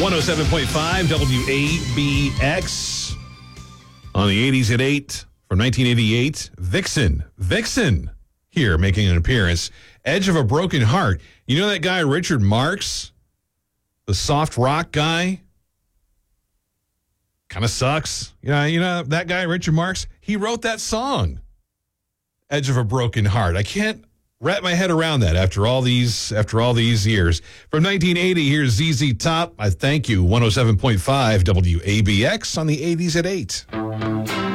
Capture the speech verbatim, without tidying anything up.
one oh seven point five W A B X. On the eighties at eight from nineteen eighty-eight, Vixen. Vixen here making an appearance. Edge of a Broken Heart. You know that guy, Richard Marx? The soft rock guy? Kind of sucks. You know, you know that guy, Richard Marx? He wrote that song, Edge of a Broken Heart. I can't wrap my head around that after all these after all these years. From nineteen eighty, here's Z Z Top. I thank you. one oh seven point five W A B X on the eighties at eight.